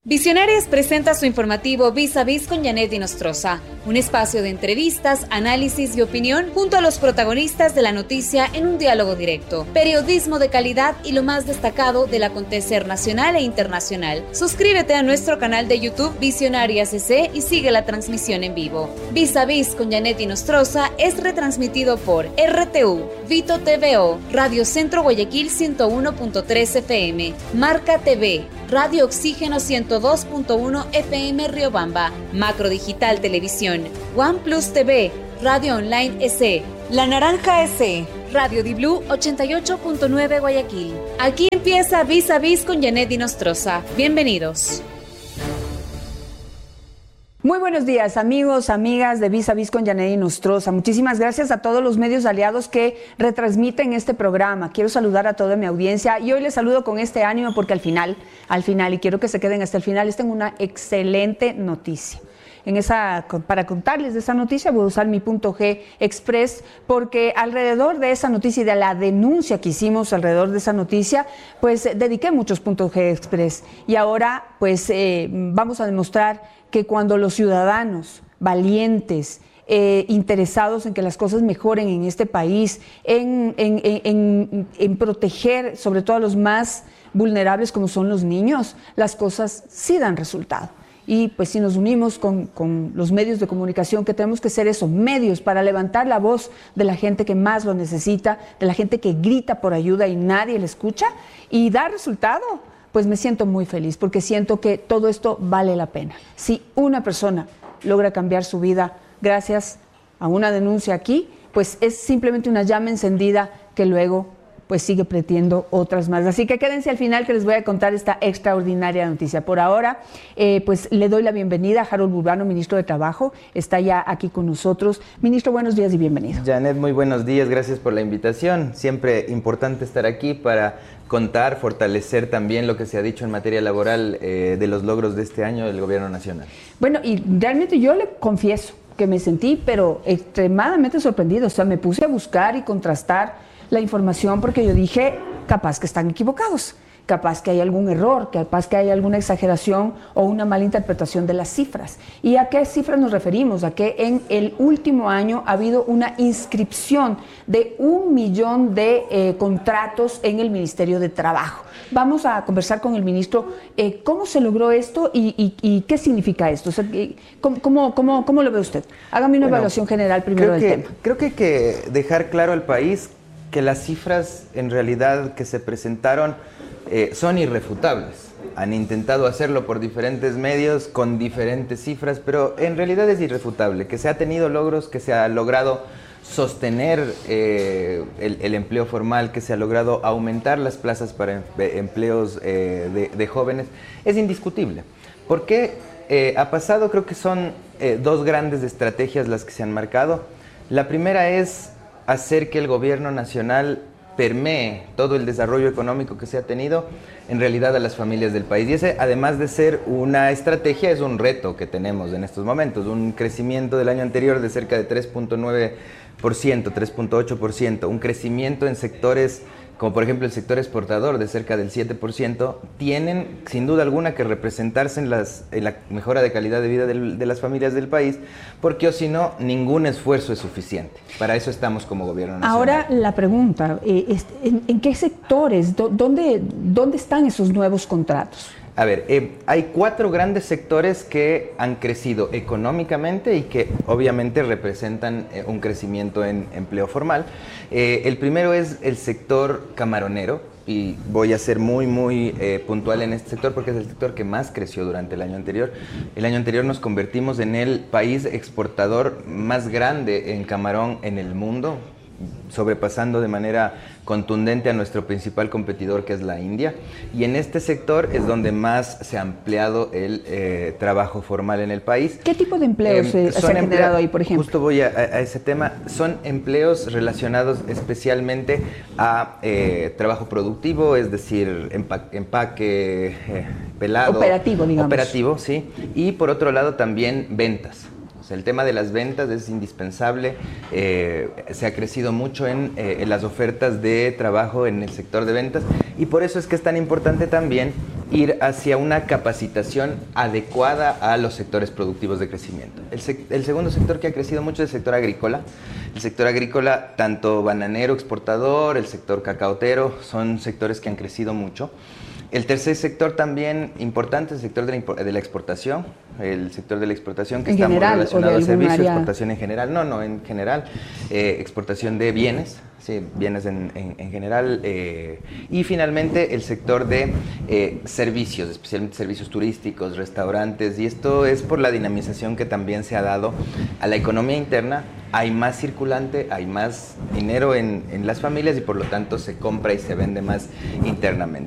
Visionarias presenta su informativo Vis a Vis con Janet Inostroza, un espacio de entrevistas, análisis y opinión junto a los protagonistas de la noticia en un diálogo directo. Periodismo de calidad y lo más destacado del acontecer nacional e internacional. Suscríbete a nuestro canal de YouTube Visionarias CC y sigue la transmisión en vivo. Vis a Vis con Janet Inostroza es retransmitido por RTU, Vito TVO, Radio Centro Guayaquil 101.3 FM, Marca TV, Radio Oxígeno 102.1 FM Riobamba, Macro Digital Televisión, OnePlus TV, Radio Online SE, La Naranja SE, Radio Di Blue 88.9 Guayaquil. Aquí empieza Vis a Vis con Janet Inostroza. Bienvenidos. Muy buenos días, amigos, amigas de Vis a Vis con Janet Inostroza. Muchísimas gracias a todos los medios aliados que retransmiten este programa. Quiero saludar a toda mi audiencia y hoy les saludo con este ánimo porque al final, y quiero que se queden hasta el final, les tengo una excelente noticia. Para contarles de esa noticia voy a usar mi punto G Express porque alrededor de esa noticia y de la denuncia que hicimos alrededor de esa noticia, pues dediqué muchos puntos G Express y ahora pues vamos a demostrar que cuando los ciudadanos valientes, interesados en que las cosas mejoren en este país, en proteger sobre todo a los más vulnerables como son los niños, las cosas sí dan resultado. Y pues si nos unimos con los medios de comunicación, que tenemos que ser esos medios para levantar la voz de la gente que más lo necesita, de la gente que grita por ayuda y nadie le escucha, y da resultado, pues me siento muy feliz porque siento que todo esto vale la pena. Si una persona logra cambiar su vida gracias a una denuncia aquí, pues es simplemente una llama encendida que luego pues sigue pretiendo otras más. Así que quédense al final que les voy a contar esta extraordinaria noticia. Por ahora, pues le doy la bienvenida a Harold Burbano, ministro de Trabajo. Está ya aquí con nosotros. Ministro, buenos días y bienvenido. Janet, muy buenos días. Gracias por la invitación. Siempre importante estar aquí para contar, fortalecer también lo que se ha dicho en materia laboral de los logros de este año del Gobierno Nacional. Bueno, y realmente yo le confieso que me sentí, pero extremadamente sorprendido. O sea, me puse a buscar y contrastar la información porque yo dije, capaz que están equivocados, capaz que hay algún error, capaz que hay alguna exageración o una mala interpretación de las cifras. ¿Y a qué cifras nos referimos? A que en el último año ha habido una inscripción de 1 millón de contratos en el Ministerio de Trabajo. Vamos a conversar con el ministro cómo se logró esto y qué significa esto. O sea, ¿cómo lo ve usted? Hágame una evaluación general primero del tema. Creo que hay que dejar claro al país que las cifras en realidad que se presentaron son irrefutables. Han intentado hacerlo por diferentes medios, con diferentes cifras, pero en realidad es irrefutable, que se ha tenido logros, que se ha logrado sostener el empleo formal, que se ha logrado aumentar las plazas para empleos de jóvenes, es indiscutible. ¿Por qué ha pasado? Creo que son dos grandes estrategias las que se han marcado. La primera es hacer que el gobierno nacional permee todo el desarrollo económico que se ha tenido en realidad a las familias del país. Y ese, además de ser una estrategia, es un reto que tenemos en estos momentos. Un crecimiento del año anterior de cerca de 3.9%, 3.8%, un crecimiento en sectores como por ejemplo el sector exportador de cerca del 7%, tienen sin duda alguna que representarse en la mejora de calidad de vida de las familias del país, porque o si no, ningún esfuerzo es suficiente. Para eso estamos como gobierno nacional. Ahora la pregunta, ¿en qué sectores, dónde están esos nuevos contratos? A ver, hay 4 grandes sectores que han crecido económicamente y que obviamente representan un crecimiento en empleo formal. El primero es el sector camaronero y voy a ser muy puntual en este sector porque es el sector que más creció durante el año anterior. El año anterior nos convertimos en el país exportador más grande en camarón en el mundo, sobrepasando de manera contundente a nuestro principal competidor, que es la India, y en este sector es donde más se ha ampliado el trabajo formal en el país. ¿Qué tipo de empleos se ha generado ahí, por ejemplo? Justo voy a ese tema. Son empleos relacionados especialmente a trabajo productivo, es decir, empaque, pelado. Operativo, digamos. Operativo, sí. Y por otro lado también ventas. El tema de las ventas es indispensable, se ha crecido mucho en las ofertas de trabajo en el sector de ventas y por eso es que es tan importante también ir hacia una capacitación adecuada a los sectores productivos de crecimiento. El segundo sector que ha crecido mucho es el sector agrícola. El sector agrícola, tanto bananero, exportador, el sector cacaotero, son sectores que han crecido mucho. El tercer sector también importante es el sector de la exportación, el sector de la exportación que está muy relacionado al servicio, exportación en general, en general, exportación de bienes, sí, bienes en general, y finalmente el sector de servicios, especialmente servicios turísticos, restaurantes, y esto es por la dinamización que también se ha dado a la economía interna. Hay más circulante, hay más dinero en las familias y por lo tanto se compra y se vende más internamente.